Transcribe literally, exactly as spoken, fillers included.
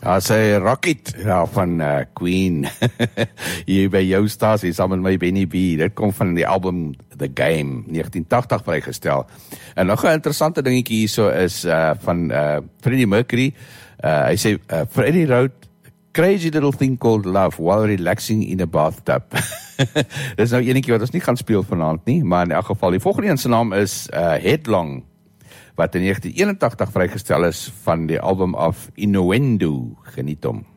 Daar sê Rocket ja, van uh, Queen hier by jou stasie saam met my Benny B. Dit kom van die album The Game negentien tachtig vrygestel. En nog 'n interessante dingetjie hierso is uh, van uh, Freddie Mercury. Uh, hy sê uh, Freddie wrote Crazy Little Thing Called Love while relaxing in a bathtub. Dis nou enetjie wat ons nie gaan speel vanaand nie, maar in elk geval die volgende een se naam is uh, Headlong, wat in negentien eenentachtig vrygestel is van die album of Innuendo. Geniet hom.